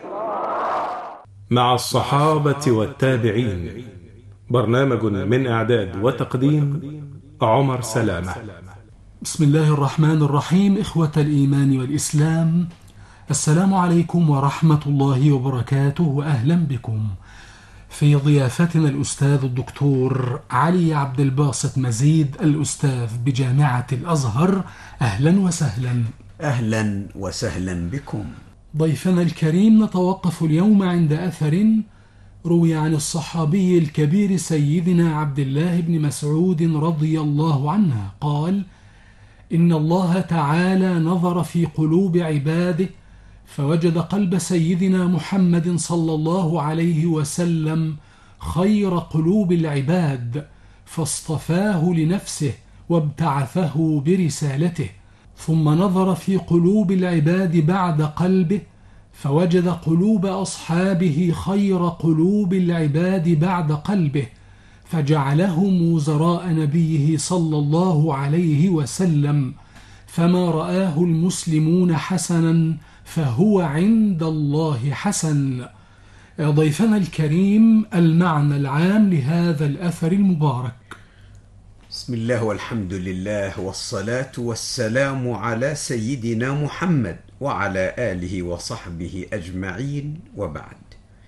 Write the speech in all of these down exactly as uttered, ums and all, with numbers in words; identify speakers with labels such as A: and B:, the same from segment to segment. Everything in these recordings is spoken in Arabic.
A: مع الصحابة والتابعين، برنامج من إعداد وتقديم عمر سلامة.
B: بسم الله الرحمن الرحيم. إخوة الإيمان والإسلام، السلام عليكم ورحمة الله وبركاته، وأهلا بكم في ضيافتنا الأستاذ الدكتور علي عبد الباسط مزيد، الأستاذ بجامعة الأزهر. أهلا وسهلا.
C: أهلا وسهلا بكم.
B: ضيفنا الكريم، نتوقف اليوم عند أثر روي عن الصحابي الكبير سيدنا عبد الله بن مسعود رضي الله عنه قال: إن الله تعالى نظر في قلوب عباده فوجد قلب سيدنا محمد صلى الله عليه وسلم خير قلوب العباد، فاصطفاه لنفسه وابتعثه برسالته. ثم نظر في قلوب العباد بعد قلبه فوجد قلوب أصحابه خير قلوب العباد بعد قلبه، فجعلهم وزراء نبيه صلى الله عليه وسلم، فما رآه المسلمون حسنا فهو عند الله حسن. ضيفنا الكريم، المعنى العام لهذا الأثر المبارك.
C: بسم الله والحمد لله والصلاة والسلام على سيدنا محمد وعلى آله وصحبه أجمعين، وبعد،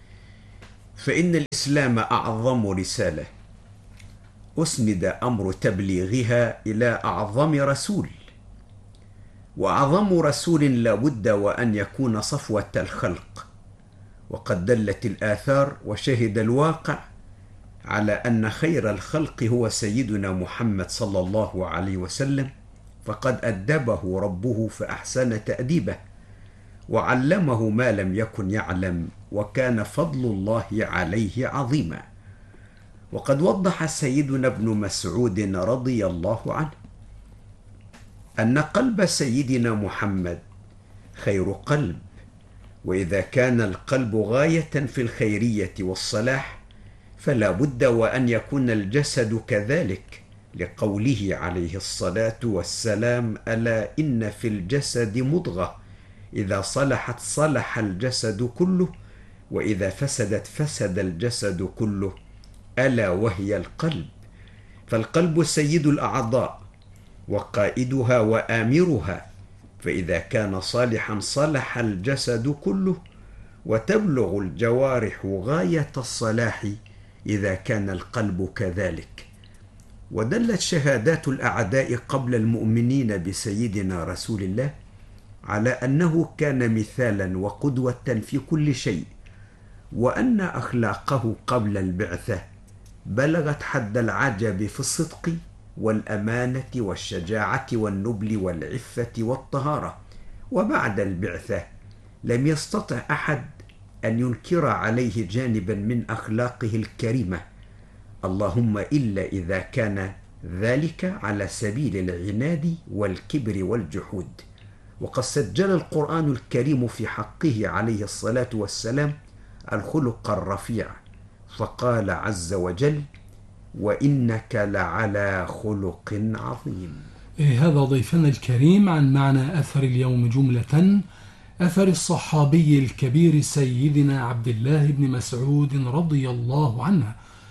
C: فإن الإسلام أعظم رسالة أسند أمر تبليغها إلى أعظم رسول، وأعظم رسول لا بد وأن يكون صفوة الخلق. وقد دلت الآثار وشهد الواقع على أن خير الخلق هو سيدنا محمد صلى الله عليه وسلم، فقد أدبه ربه فأحسن تأديبه، وعلمه ما لم يكن يعلم، وكان فضل الله عليه عظيما. وقد وضح سيدنا ابن مسعود رضي الله عنه أن قلب سيدنا محمد خير قلب، وإذا كان القلب غاية في الخيرية والصلاح فلا بد وأن يكون الجسد كذلك، لقوله عليه الصلاة والسلام: ألا إن في الجسد مضغة إذا صلحت صلح الجسد كله، وإذا فسدت فسد الجسد كله، ألا وهي القلب. فالقلب سيد الأعضاء وقائدها وآمرها، فإذا كان صالحا صلح الجسد كله، وتبلغ الجوارح غاية الصلاح إذا كان القلب كذلك. ودلت شهادات الأعداء قبل المؤمنين بسيدنا رسول الله على أنه كان مثالا وقدوة في كل شيء، وأن أخلاقه قبل البعثة بلغت حد العجب في الصدق والأمانة والشجاعة والنبل والعفة والطهارة، وبعد البعثة لم يستطع أحد أن ينكر عليه جانبا من أخلاقه الكريمة، اللهم إلا إذا كان ذلك على سبيل العناد والكبر والجحود. وقد سجل القرآن الكريم في حقه عليه الصلاة والسلام الخلق الرفيع، فقال عز وجل: وإنك لعلى خلق عظيم.
B: هذا ضيفنا الكريم عن معنى أثر اليوم جملة، أثر الصحابي الكبير سيدنا عبد الله بن مسعود رضي الله عنه،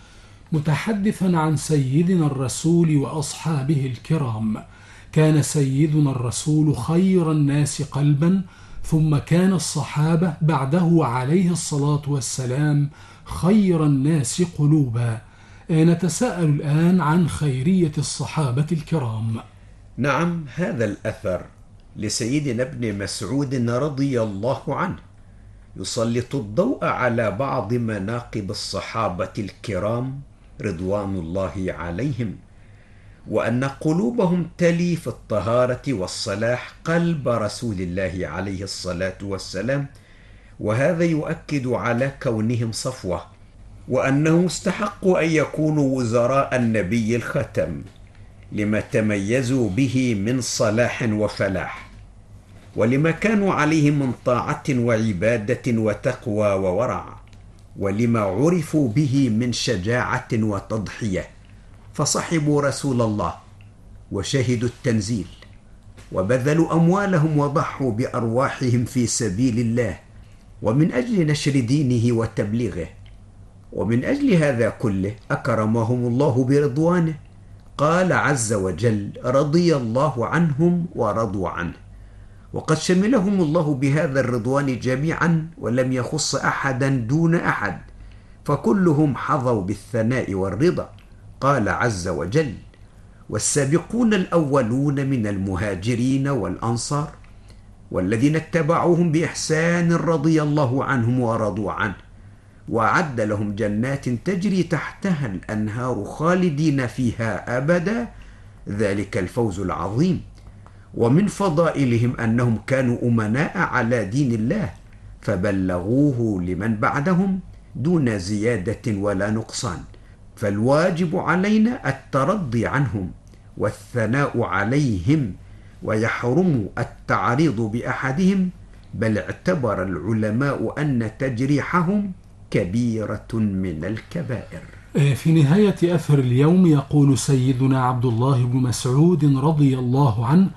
B: متحدثا عن سيدنا الرسول وأصحابه الكرام. كان سيدنا الرسول خير الناس قلبا، ثم كان الصحابة بعده عليه الصلاة والسلام خير الناس قلوبا. نتساءل الآن عن خيرية الصحابة الكرام.
C: نعم، هذا الأثر لسيدنا ابن مسعود رضي الله عنه يسلط الضوء على بعض مناقب الصحابة الكرام رضوان الله عليهم، وأن قلوبهم تلي في الطهارة والصلاح قلب رسول الله عليه الصلاة والسلام، وهذا يؤكد على كونهم صفوة، وأنهم استحقوا أن يكونوا وزراء النبي الختم لما تميزوا به من صلاح وفلاح، ولما كانوا عليه من طاعة وعبادة وتقوى وورع، ولما عرفوا به من شجاعة وتضحية. فصحبوا رسول الله وشهدوا التنزيل، وبذلوا أموالهم وضحوا بأرواحهم في سبيل الله، ومن أجل نشر دينه وتبليغه. ومن أجل هذا كله أكرمهم الله برضوانه. قال عز وجل: رضي الله عنهم ورضوا عنه. وقد شملهم الله بهذا الرضوان جميعا ولم يخص أحدا دون أحد، فكلهم حظوا بالثناء والرضا. قال عز وجل: والسابقون الأولون من المهاجرين والأنصار والذين اتبعوهم بإحسان رضي الله عنهم ورضوا عنه وأعد لهم جنات تجري تحتها الأنهار خالدين فيها أبدا، ذلك الفوز العظيم. ومن فضائلهم أنهم كانوا أمناء على دين الله فبلغوه لمن بعدهم دون زيادة ولا نقصان، فالواجب علينا الترضي عنهم والثناء عليهم، ويحرم التعريض بأحدهم، بل اعتبر العلماء أن تجريحهم كبيرة من الكبائر.
B: في نهاية أثر اليوم يقول سيدنا عبد الله بن مسعود رضي الله عنه: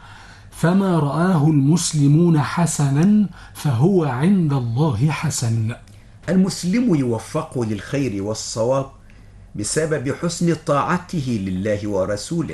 B: فما رآه المسلمون حسنا فهو عند الله حسن.
C: المسلم يوفق للخير والصواب بسبب حسن طاعته لله ورسوله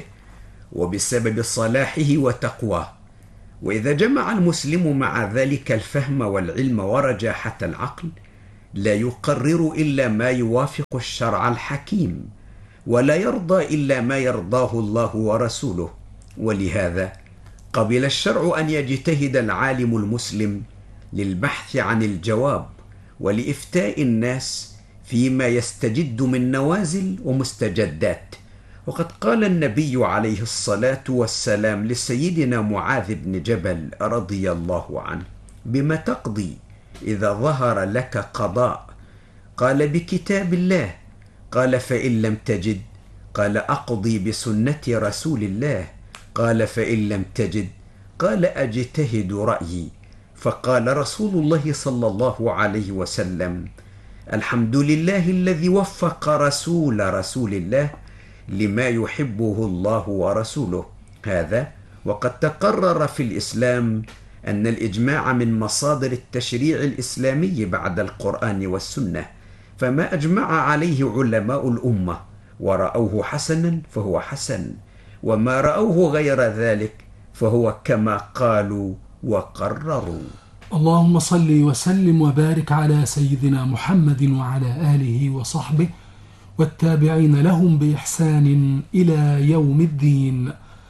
C: وبسبب صلاحه وتقواه. وإذا جمع المسلم مع ذلك الفهم والعلم ورجاحة العقل لا يقرر إلا ما يوافق الشرع الحكيم، ولا يرضى إلا ما يرضاه الله ورسوله. ولهذا قبل الشرع أن يجتهد العالم المسلم للبحث عن الجواب ولإفتاء الناس فيما يستجد من نوازل ومستجدات. وقد قال النبي عليه الصلاة والسلام لسيدنا معاذ بن جبل رضي الله عنه: بما تقضي إذا ظهر لك قضاء؟ قال: بكتاب الله. قال: فإن لم تجد؟ قال: أقضي بسنة رسول الله. قال: فإن لم تجد؟ قال: أجتهد رأيي. فقال رسول الله صلى الله عليه وسلم: الحمد لله الذي وفق رسول رسول الله لما يحبه الله ورسوله. هذا وقد تقرر في الإسلام أن الإجماع من مصادر التشريع الإسلامي بعد القرآن والسنة، فما أجمع عليه علماء الأمة ورأوه حسنا فهو حسن، وما رأوه غير ذلك فهو كما قالوا وقرروا.
B: اللهم صل وسلم وبارك على سيدنا محمد وعلى آله وصحبه والتابعين لهم بإحسان إلى يوم الدين.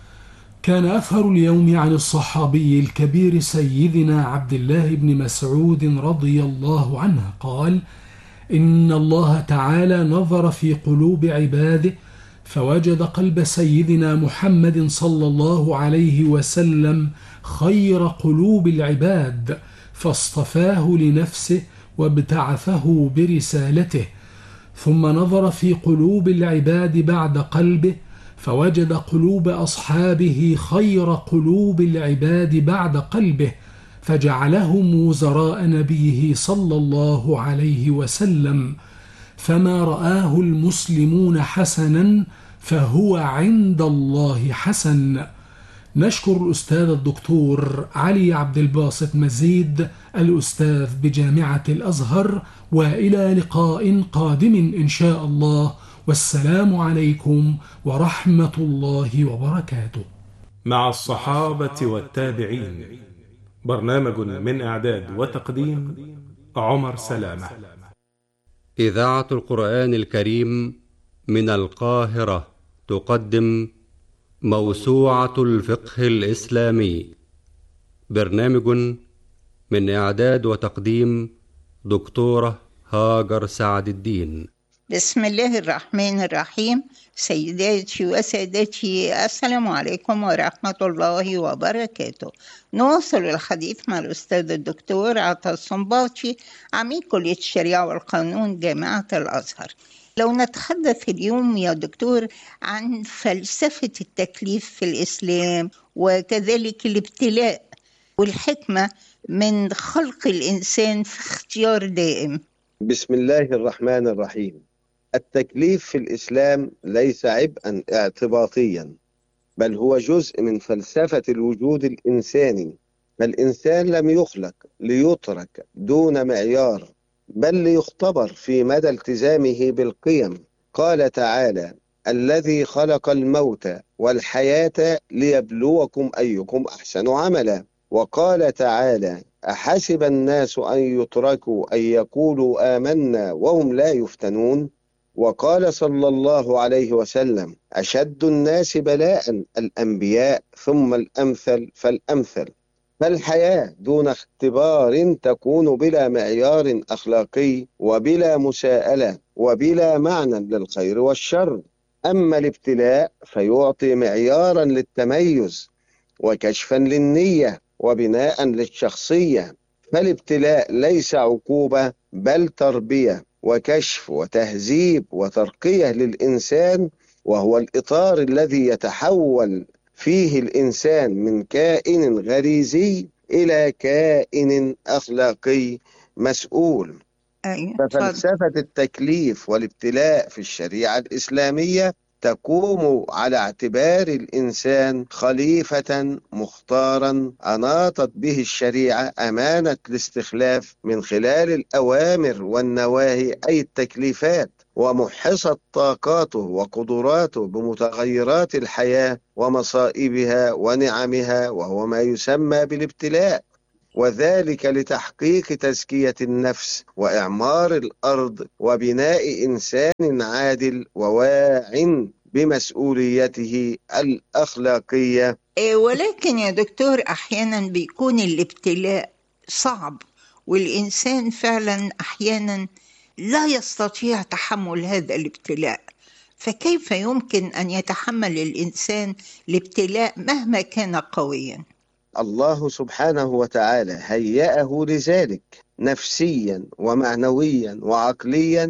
B: كان أثر اليوم عن الصحابي الكبير سيدنا عبد الله بن مسعود رضي الله عنه قال: إن الله تعالى نظر في قلوب عباده فوجد قلب سيدنا محمد صلى الله عليه وسلم خير قلوب العباد، فاصطفاه لنفسه وابتعثه برسالته. ثم نظر في قلوب العباد بعد قلبه فوجد قلوب أصحابه خير قلوب العباد بعد قلبه، فجعلهم وزراء نبيه صلى الله عليه وسلم. فما رآه المسلمون حسنا فهو عند الله حسن. نشكر الأستاذ الدكتور علي عبد الباسط مزيد الأستاذ بجامعة الأزهر، وإلى لقاء قادم إن شاء الله، والسلام عليكم ورحمة الله وبركاته.
A: مع الصحابة والتابعين، برنامج من إعداد وتقديم عمر سلامة.
D: إذاعة القرآن الكريم من القاهرة تقدم موسوعة الفقه الإسلامي، برنامج من إعداد وتقديم دكتورة هاجر سعد الدين.
E: بسم الله الرحمن الرحيم. سيداتي وسادتي، السلام عليكم ورحمة الله وبركاته. نواصل الحديث مع الأستاذ الدكتور عطا الصنباطي، عميد كلية الشريعة والقانون جامعة الأزهر. لو نتحدث اليوم يا دكتور عن فلسفة التكليف في الإسلام، وكذلك الابتلاء والحكمة من خلق الإنسان في اختيار دائم.
F: بسم الله الرحمن الرحيم. التكليف في الإسلام ليس عبئا اعتباطيا، بل هو جزء من فلسفة الوجود الإنساني فالإنسان لم يخلق ليترك دون معيار، بل ليختبر في مدى التزامه بالقيم. قال تعالى: الذي خلق الموت والحياة ليبلوكم أيكم أحسن عملا. وقال تعالى: أحسب الناس أن يتركوا أن يقولوا آمنا وهم لا يفتنون. وقال صلى الله عليه وسلم: أشد الناس بلاء الأنبياء ثم الأمثل فالأمثل. فالحياة دون اختبار تكون بلا معيار أخلاقي وبلا مساءلة وبلا معنى للخير والشر. أما الابتلاء فيعطي معيارا للتميز وكشفا للنية وبناء للشخصية. فالابتلاء ليس عقوبة بل تربية وكشف وتهذيب وترقية للإنسان، وهو الإطار الذي يتحول فيه الإنسان من كائن غريزي إلى كائن أخلاقي مسؤول.
E: أيوة.
F: ففلسفة التكليف والابتلاء في الشريعة الإسلامية تقوم على اعتبار الإنسان خليفة مختارا أناطت به الشريعة أمانة الاستخلاف من خلال الأوامر والنواهي أي التكليفات، ومحصت طاقاته وقدراته بمتغيرات الحياة ومصائبها ونعمها، وهو ما يسمى بالابتلاء، وذلك لتحقيق تزكية النفس وإعمار الأرض وبناء إنسان عادل وواع بمسؤوليته الأخلاقية.
E: ولكن يا دكتور أحيانا بيكون الابتلاء صعب، والإنسان فعلا أحيانا لا يستطيع تحمل هذا الابتلاء، فكيف يمكن أن يتحمل الإنسان الابتلاء مهما كان قويا؟
F: الله سبحانه وتعالى هيأه لذلك نفسيا ومعنويا وعقليا،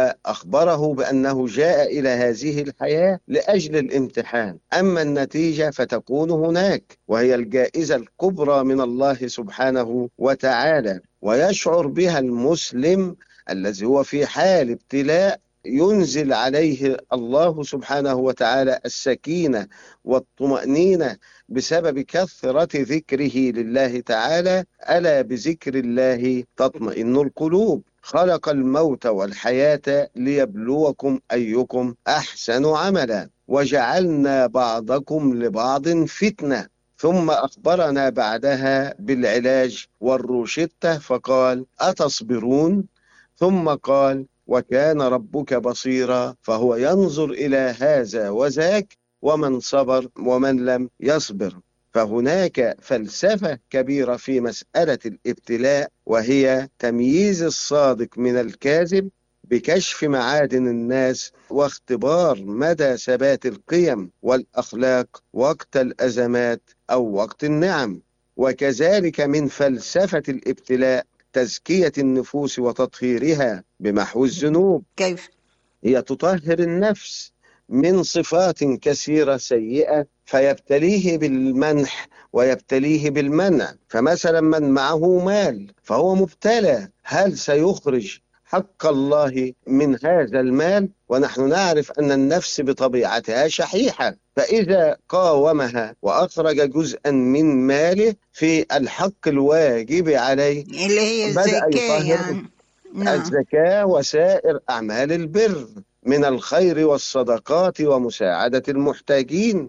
F: وأخبره بأنه جاء إلى هذه الحياة لأجل الامتحان. أما النتيجة فتكون هناك، وهي الجائزة الكبرى من الله سبحانه وتعالى، ويشعر بها المسلم الذي هو في حال ابتلاء ينزل عليه الله سبحانه وتعالى السكينة والطمأنينة بسبب كثرة ذكره لله تعالى: ألا بذكر الله تطمئن القلوب. خلق الموت والحياة ليبلوكم أيكم أحسن عملا وجعلنا بعضكم لبعض فتنة. ثم أخبرنا بعدها بالعلاج والروشتة فقال: أتصبرون؟ ثم قال: وكان ربك بصيرا، فهو ينظر إلى هذا وذاك ومن صبر ومن لم يصبر. فهناك فلسفة كبيرة في مسألة الابتلاء، وهي تمييز الصادق من الكاذب بكشف معادن الناس واختبار مدى ثبات القيم والأخلاق وقت الأزمات أو وقت النعم. وكذلك من فلسفة الابتلاء تزكية النفوس وتطهيرها بمحو الذنوب.
E: كيف؟
F: هي تطهر النفس من صفات كثيرة سيئة فيبتليه بالمنح ويبتليه بالمنع. فمثلا من معه مال فهو مبتلى، هل سيخرج حق الله من هذا المال؟ ونحن نعرف أن النفس بطبيعتها شحيحة، فإذا قاومها وأخرج جزءا من ماله في الحق الواجب عليه
E: اللي هي
F: بدأ
E: الزكاة
F: يطهر
E: يعني. نعم.
F: الزكاة وسائر أعمال البر من الخير والصدقات ومساعدة المحتاجين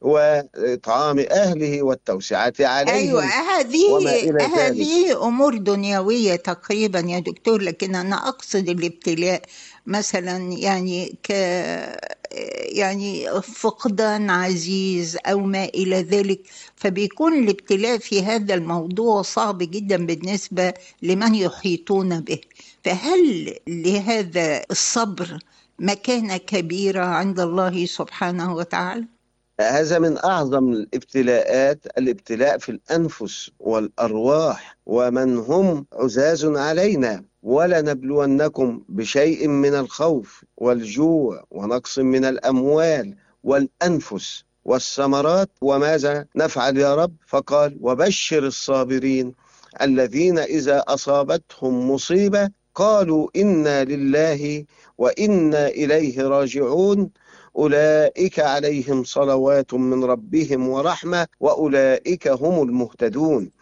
F: وإطعام أهله والتوسعة عليهم.
E: أيوة، هذه
F: وما إلى ذلك.
E: هذه أمور دنيوية تقريبا يا دكتور، لكن أنا أقصد الابتلاء مثلا يعني ك يعني فقدان عزيز أو ما إلى ذلك، فبيكون الابتلاء في هذا الموضوع صعب جدا بالنسبة لمن يحيطون به. فهل لهذا الصبر مكانة كبيرة عند الله سبحانه وتعالى؟
F: هذا من أعظم الابتلاءات، الابتلاء في الأنفس والأرواح، ومن هم عزاز علينا. ولنبلونكم بشيء من الخوف والجوع ونقص من الأموال والأنفس والثمرات. وماذا نفعل يا رب؟ فقال: وبشر الصابرين الذين إذا أصابتهم مصيبة قالوا إنا لله وإنا إليه راجعون أولئك عليهم صلوات من ربهم ورحمة وأولئك هم المهتدون.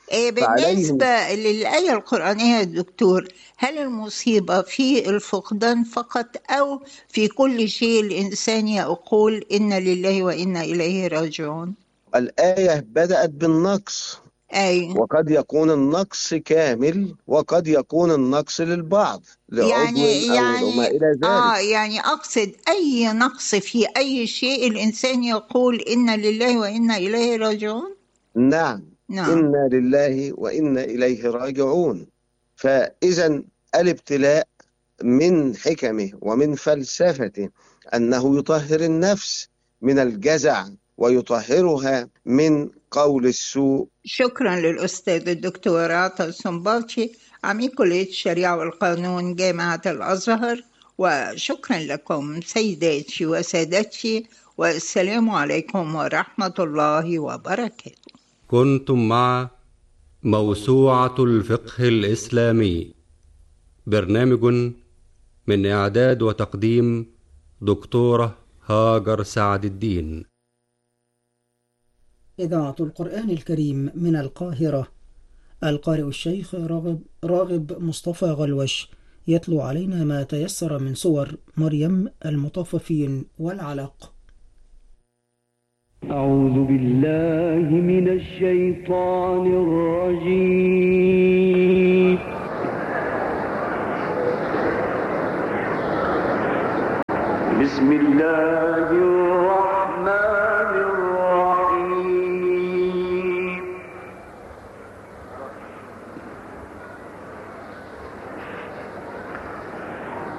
E: إيه بالنسبة للآية القرآنية يا دكتور، هل المصيبة في الفقدان فقط أو في كل شيء الإنسان يقول إن لله وإنا إليه راجعون؟
F: الآية بدأت بالنقص،
E: أي
F: وقد يكون النقص كامل وقد يكون النقص للبعض لعضو
E: يعني
F: أو ما
E: يعني
F: إلى ذلك.
E: آه يعني أقصد أي نقص في أي شيء الإنسان يقول إن لله وإنا إليه راجعون؟
F: نعم.
E: نعم.
F: إنا لله وإنا إليه راجعون. فإذا الابتلاء من حكمه ومن فلسفته أنه يطهر النفس من الجزع ويطهرها من قول السوء.
E: شكرا للأستاذ الدكتور عطا السنباطي عميد كلية الشريعة والقانون جامعة الأزهر، وشكرا لكم سيداتي وسادتي، والسلام عليكم ورحمة الله وبركاته.
D: كنتم مع موسوعة الفقه الإسلامي، برنامج من إعداد وتقديم دكتورة هاجر سعد الدين.
G: إذاعة القرآن الكريم من القاهرة، القارئ الشيخ راغب, راغب مصطفى غلوش يتلو علينا ما تيسر من سور مريم، المطففين والعلق.
H: أعوذ بالله من الشيطان الرجيم. بسم الله الرحمن